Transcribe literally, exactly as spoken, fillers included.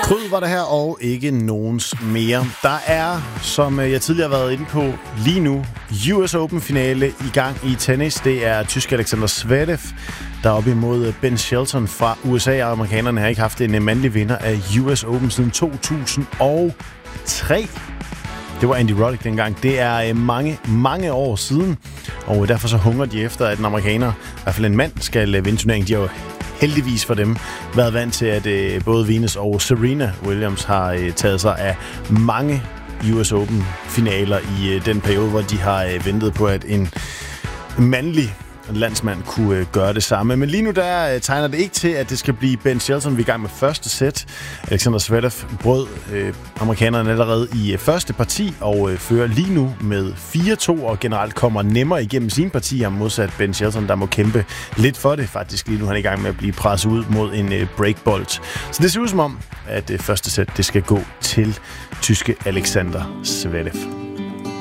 Kryd var det her, og ikke nogens mere. Der er, som jeg tidligere har været inde på, lige nu U S Open-finale i gang i tennis. Det er tysk Alexander Zverev, der er op imod Ben Shelton fra U S A. Og amerikanerne har ikke haft en mandlig vinder af U S Open siden to tusind og tre. Det var Andy Roddick dengang. Det er mange, mange år siden, og derfor så hungrer de efter, at en amerikaner, i hvert fald en mand, skal vinde turneringen. De har jo heldigvis for dem været vant til, at øh, både Venus og Serena Williams har øh, taget sig af mange U S Open-finaler i øh, den periode, hvor de har øh, ventet på, at en mandlig landsmand kunne øh, gøre det samme. Men lige nu der øh, tegner det ikke til, at det skal blive Ben Shelton. Vi er i gang med første sæt. Alexander Zverev brød øh, amerikanerne allerede i øh, første parti og øh, fører lige nu med fire to og generelt kommer nemmere igennem sine partier modsat Ben Shelton, der må kæmpe lidt for det faktisk lige nu. Han er i gang med at blive presset ud mod en øh, breakbolt. Så det ser ud som om, at øh, første sæt det skal gå til tyske Alexander Zverev.